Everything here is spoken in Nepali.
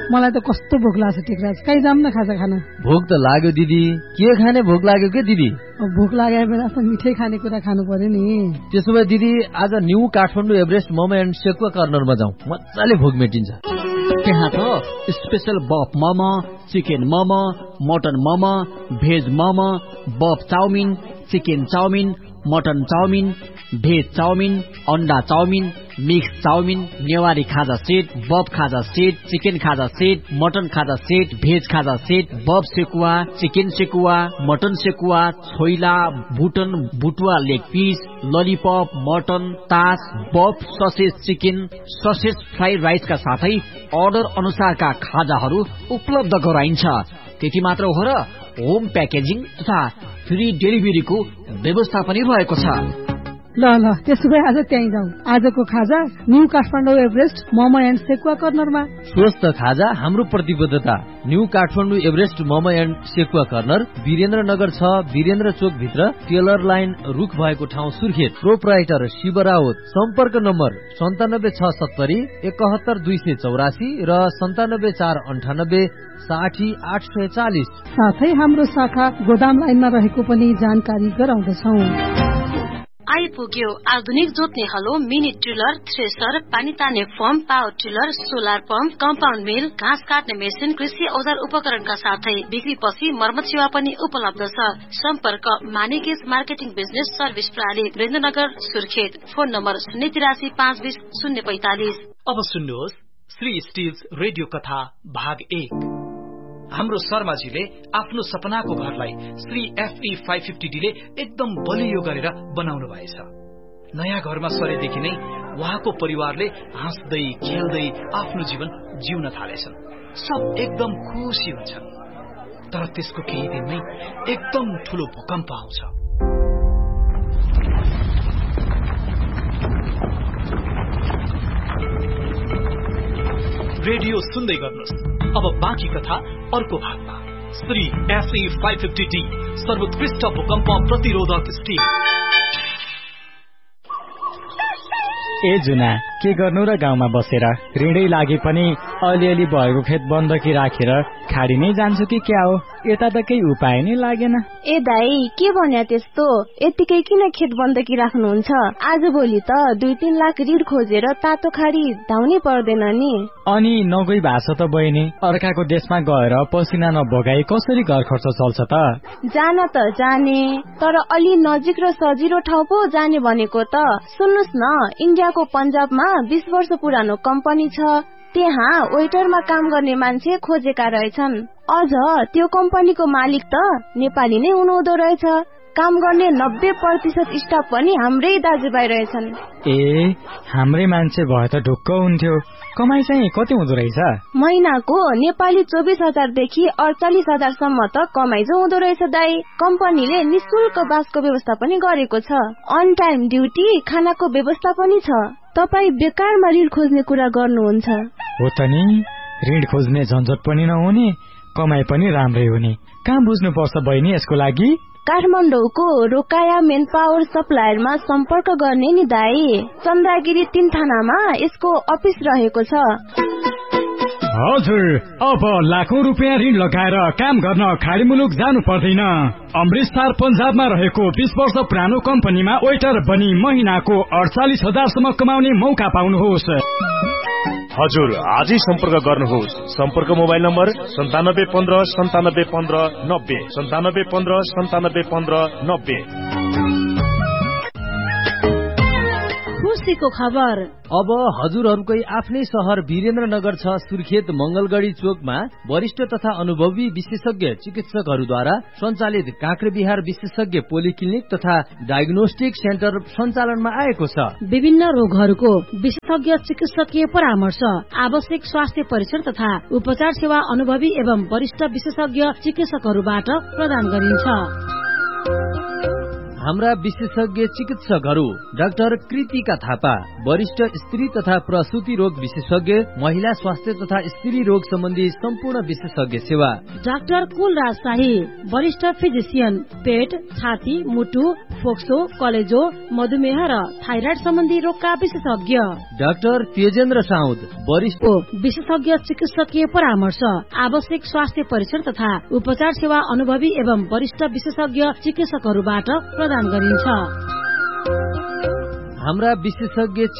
मलाई त कस्तो भोक लाग्छ टेकराज, कहीँ जाऊँ न खाजा खान। भोक त लाग्यो दिदी, के खाने भोक लाग्यो के दिदी? भोक लागेको बेला त मिठै खानेकुरा खानु पर्यो नि। त्यसो भए दिदी आज new Kathmandu Everest momo and sekuwa कर्नरमा जाउँ, मजाले भोक मेटिन्छ। त्यहाँ त स्पेशल बफ momo, chicken momo, mutton momo, veg momo, बफ chowmein, chicken chowmein, mutton chowmein, veg chowmein, अन्डा चाउमिन, मिक्स चाउमिन, नेवारी खाजा सेट, बफ खाजा सेट, चिकन खाजा सेट, मटन खाजा सेट, भेज खाजा सेट, बफ sekuwa, chicken sekuwa, mutton sekuwa, choila, बुटन बुटुवा leg piece, lollipop, mutton, तास, बफ ससेज चिकन, ससेज फ्राइड राइसका साथै अर्डर अनुसारका खाजाहरू उपलब्ध गराइन्छ। त्यति मात्र हो र होम प्याकेजिङ तथा फ्री डेलिभरीको व्यवस्था पनि रहेको छ। ल त्यसो भए आज त्यहीँ जाउँ। आजको खाजा new Kathmandu Everest momo and sekuwa कर्नरमा। स्वस्थ खाजा हाम्रो प्रतिबद्धता। New Kathmandu Everest momo and sekuwa corner Birendranagar 6, Birendra चोक भित्र, टेलर लाइन रुख भएको ठाउँ सुर्खेत। प्रोप्राइटर शिव राउत। सम्पर्क नम्बर 97670 71284 र 97498 60840। साथै हाम्रो शाखा गोदाम लाइनमा रहेको पनि जानकारी गराउँदछौँ। आइपुग्यो आधुनिक जोत्ने हलो, मिनी टिलर, थ्रेसर, पानी तान्ने pump, power tiller, solar pump, compound मिल, घाँस काट्ने मेसिन, कृषि औजार उपकरणका साथै बिक्रीपछि मर्मत सेवा पनि उपलब्ध छ। सम्पर्क मानिकेस मार्केटिङ बिजनेस सर्भिस प्रणाली, वीरेन्द्रनगर सुर्खेत। Phone number 083 520 045। अब सुन्नुहोस् श्री स्टिल्स रेडियो कथा भाग 1। हाम्रो शर्माजीले आफ्नो सपनाको घरलाई श्री FE 550D ले एकदम बलियो गरेर बनाउनु भएछ। नयाँ घरमा सरेदेखि नै उहाँको परिवारले हाँस्दै खेल्दै आफ्नो जीवन जिउन थालेछन्। सब एकदम खुसी हुन्छन्। तर त्यसको केही दिनमै एकदम ठूलो भूकम्प आउँछ। रेडियो सुन्दै गर्नुहोस्। अब बाँकी कथा अर्को भागमा। श्री FE 550D सर्वोत्कृष्ट भूकम्प प्रतिरोधक स्टिल। ए जुना, के गर्नु र गाउँमा बसेर? ऋणै लागे पनि अलिअलि भएको खेत बन्दकी राखेर खाडी नै जान्छु कि क्या हो? यता त केही उपाय नै लागेन। ए दाई, के भन्या त्यस्तो? यतिकै किन खेत बन्दकी राख्नुहुन्छ? आजभोलि त 2-3 लाख ऋण खोजेर तातो खाडी धाउनै पर्दैन नि। अनि नगई भाष त बहिनी, अर्काको देशमा गएर पसिना नबगाई कसरी घर खर्च चल्छ त? जान त जाने, तर अलि नजिक र सजिलो ठाउँ पो जाने भनेको त। सुन्नुस् न, इन्डियाको पन्जाबमा 20 वर्ष पुरानो कम्पनी छ। त्यहाँ वेटरमा काम गर्ने मान्छे खोजेका रहेछन्। अझ त्यो कम्पनीको मालिक त नेपाली नै हुनुहुँदो रहेछ। काम गर्ने 90% स्टाफ पनि हाम्रै दाजुभाइ रहेछन्। ए, हाम्रै मान्छे भए त ढुक्क हुन्थ्यो। कमाई चाहिँ कति हुँदो रहेछ? महिनाको नेपाली 24,000 देखि 48,000 सम्म त कमाई जो हुँदो रहेछ दाई। कम्पनीले निशुल्क बासको व्यवस्था पनि गरेको छ। अन टाइम ड्युटी, खानाको व्यवस्था पनि छ। तपाईँ बेकारमा ऋण खोज्ने कुरा गर्नुहुन्छ? हो त नि, ऋण खोज्ने झन्झट पनि नहुने, कमाई पनि राम्रै हुने। कहाँ बुझ्नुपर्छ बहिनी यसको लागि? काठमाडौँको रोकाया मेन पावर सप्लायरमा सम्पर्क गर्ने नि दाई। चन्द्रगिरी 3 थानामा यसको अफिस रहेको छ। हजुर, अब लाखौं रुपियाँ ऋण लगाएर काम गर्न खाडी मुलुक जानु पर्दैन। अमृतसर पन्जाबमा रहेको 20 वर्ष पुरानो कम्पनीमा वेटर बनी महिनाको 48,000 सम्म कमाउने मौका पाउनुहोस्। हजुर, आजै सम्पर्क गर्नुहोस्। सम्पर्क मोबाइल नम्बर 9715 9715 90 9715 9715 90। खुसीको खबर। अब हजुरहरूकै आफ्नै शहर वीरेन्द्रनगर 6 सुर्खेत मंगलगढी चोकमा वरिष्ठ तथा अनुभवी विशेषज्ञ चिकित्सकहरूद्वारा सञ्चालित काँक्रेबिहार विशेषज्ञ पोलिक्लिनिक तथा डायग्नोस्टिक सेन्टर सञ्चालनमा आएको छ। विभिन्न रोगहरूको विशेषज्ञ चिकित्सकीय परामर्श, आवश्यक स्वास्थ्य परीक्षण तथा उपचार सेवा अनुभवी एवं वरिष्ठ विशेषज्ञ चिकित्सकहरूबाट प्रदान गरिन्छ। हाम्रा विशेषज्ञ चिकित्सकहरू डाक्टर कृतिका थापा, वरिष्ठ स्त्री तथा प्रसूति रोग विशेषज्ञ, महिला स्वास्थ्य तथा स्त्री रोग सम्बन्धी सम्पूर्ण विशेषज्ञ सेवा। डाक्टर कुलराज शाही, वरिष्ठ फिजिसियन, पेट, छाती, मुटु, फोक्सो, कलेजो, मधुमेह र थाइराइड सम्बन्धी रोगका विशेषज्ञ। डाक्टर तेजेन्द्र साउद, वरिष्ठ विशेषज्ञ चिकित्सकीय परामर्श, आवश्यक स्वास्थ्य परीक्षण तथा उपचार सेवा अनुभवी एवं वरिष्ठ विशेषज्ञ चिकित्सकहरूबाट प्रदान गरिन्छ। हाम्रा विशेषज्ञ